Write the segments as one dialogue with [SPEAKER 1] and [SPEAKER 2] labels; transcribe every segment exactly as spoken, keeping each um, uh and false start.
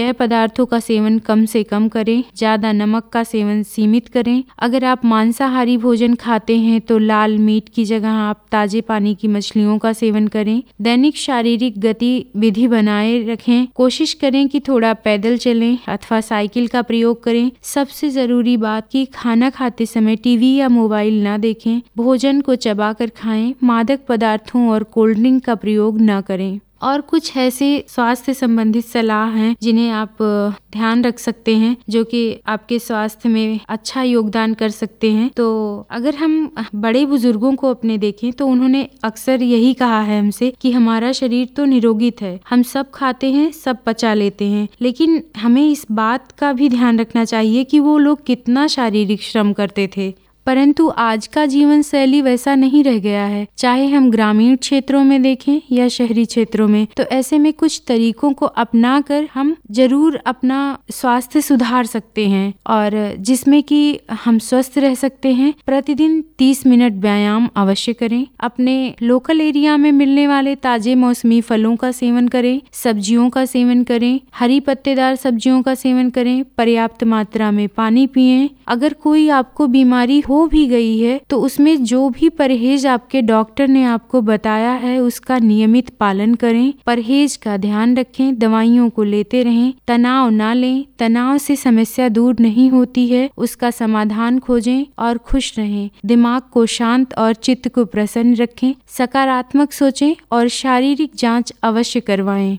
[SPEAKER 1] पेय पदार्थों का सेवन कम से कम करें। ज्यादा नमक का सेवन सीमित करें। अगर आप मांसाहारी भोजन खाते हैं तो लाल मीट की जगह आप ताजे पानी की मछलियों का सेवन करें। दैनिक शारीरिक गतिविधि बनाए रखें। कोशिश करें कि थोड़ा पैदल चलें अथवा साइकिल का प्रयोग करें। सबसे जरूरी बात कि खाना खाते समय टीवी या मोबाइल न देखें। भोजन को चबाकर खाएं। मादक पदार्थों और कोल्ड ड्रिंक का प्रयोग न करें। और कुछ ऐसे स्वास्थ्य संबंधित सलाह हैं जिन्हें आप ध्यान रख सकते हैं, जो कि आपके स्वास्थ्य में अच्छा योगदान कर सकते हैं। तो अगर हम बड़े बुजुर्गों को अपने देखें तो उन्होंने अक्सर यही कहा है हमसे कि हमारा शरीर तो निरोगित है, हम सब खाते हैं, सब पचा लेते हैं, लेकिन हमें इस बात का भी ध्यान रखना चाहिए कि वो लोग कितना शारीरिक श्रम करते थे। परंतु आज का जीवन शैली वैसा नहीं रह गया है, चाहे हम ग्रामीण क्षेत्रों में देखें या शहरी क्षेत्रों में। तो ऐसे में कुछ तरीकों को अपनाकर हम जरूर अपना स्वास्थ्य सुधार सकते हैं और जिसमें कि हम स्वस्थ रह सकते हैं। प्रतिदिन तीस मिनट व्यायाम अवश्य करें। अपने लोकल एरिया में मिलने वाले ताजे मौसमी फलों का सेवन करें। सब्जियों का सेवन करें। हरी पत्तेदार सब्जियों का सेवन करें। पर्याप्त मात्रा में पानी पिएं। अगर कोई आपको बीमारी हो भी गई है तो उसमें जो भी परहेज आपके डॉक्टर ने आपको बताया है उसका नियमित पालन करें। परहेज का ध्यान रखें। दवाइयों को लेते रहें। तनाव ना लें। तनाव से समस्या दूर नहीं होती है, उसका समाधान खोजें और खुश रहें। दिमाग को शांत और चित्त को प्रसन्न रखें। सकारात्मक सोचें और शारीरिक जांच अवश्य करवाएं।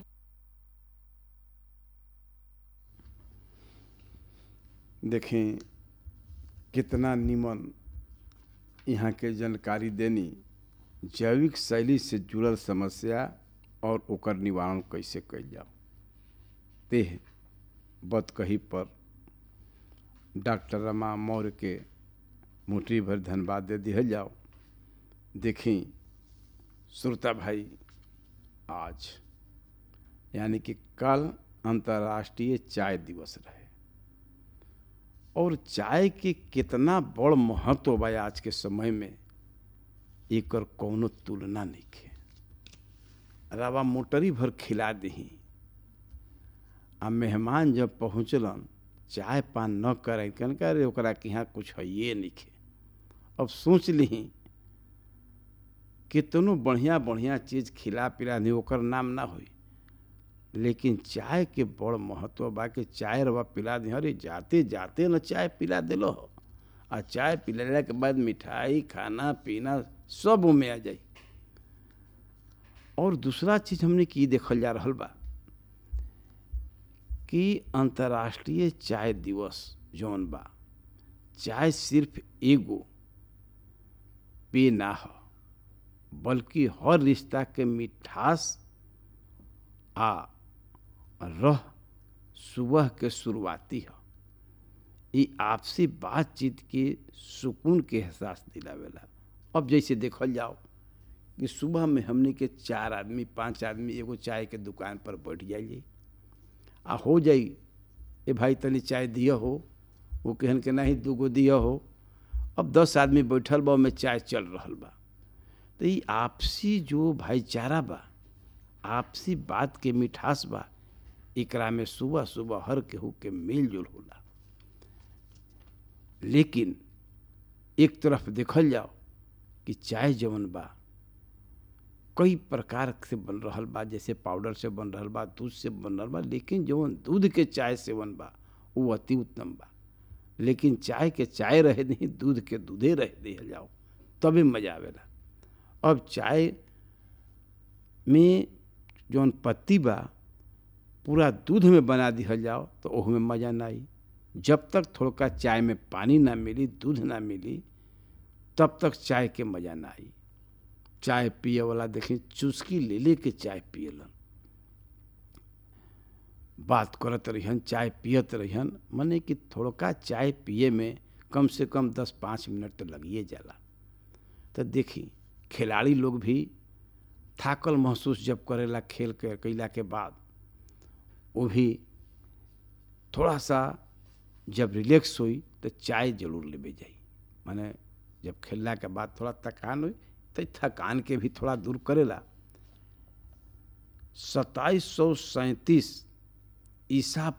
[SPEAKER 2] देखें कितना निमन यहाँ के जानकारी देनी, जैविक शैली से जुड़ल समस्या और ओकर निवारण कैसे कइल जाओ। तेह बत कही पर डॉक्टर रमा मौर्य के मुट्ठी भर धन्यवाद दे दिया जाओ। देखें श्रोता भाई, आज यानी कि कल अंतर्राष्ट्रीय चाय दिवस रहे और चाय के कितना बड़ महत्व बा आज के समय में, एकर कौनो तुलना नहीं है। रवा मोटरी भर खिला दही आ मेहमान जब पहुँचलन चाय पान न करें कन करे ओकरा के यहाँ कुछ है ये नहीं है। अब सोच ली कितनो बढ़िया बढ़िया चीज़ खिला पिला दी ओकर नाम ना होई, लेकिन चाय के बड़ महत्व बा कि चाय रवा पिला दी। अरे जाते जाते न चाय पिला दिलो हो, आ चाय पिलाने के बाद मिठाई खाना पीना सब में आ जाई। और दूसरा चीज़ हमने की देखल जा रहल बा कि अंतर्राष्ट्रीय चाय दिवस जौन बा, चाय सिर्फ एगो पे ना हो, बल्कि हर रिश्ता के मिठास आ रह सुबह के शुरुआती है। ये आपसी बातचीत के सुकून के एहसास दिलावेला। अब जैसे देखल जाओ कि सुबह में हमने के चार आदमी पांच आदमी एगो चाय के दुकान पर बैठ जाइए आ हो जाई ए भाई तनी चाय दिया हो, वो कहन के नहीं दूगो दिया हो। अब दस आदमी बैठल बा में चाय चल रहल बा। तो ये आपसी जो भाईचारा बा, आपसी बात के मिठास बा, एकरा में सुबह सुबह हर केहू के मेल जोल होला। लेकिन एक तरफ देखल जाओ कि चाय जवन बा कई प्रकार से बन रहल बा, जैसे पाउडर से बन रहल बा, दूध से बन रहल बा, लेकिन जवन दूध के चाय सेवन बा वो अति उत्तम बा। लेकिन चाय के चाय रहे नहीं, दूध के दूधे रह दे जाओ तभी मजा आवेला। अब चाय में जौन पत्ती बा पूरा दूध में बना दिहल जाओ तो ओह में मज़ा ना आई। जब तक थोड़ा चाय में पानी ना मिली, दूध ना मिली, तब तक चाय के मज़ा ना आई। चाय पिए वाला देखें चुस्की ले ले के चाय पियलन, बात करत रहियन, चाय पियत रहियन। मने कि थोड़ा चाय पिए में कम से कम दस पाँच मिनट तो लगिए जाला। तो देखी खिलाड़ी लोग भी थाकल महसूस जब करेला खेल के कैला के बाद, वो भी थोड़ा सा जब रिलैक्स हुई तो चाय जरूर लेवे जाई। माने जब खेलना के बाद थोड़ा थकान हुई तो थकान के भी थोड़ा दूर करेला। सत्ताईस सौ सैंतीस ईसा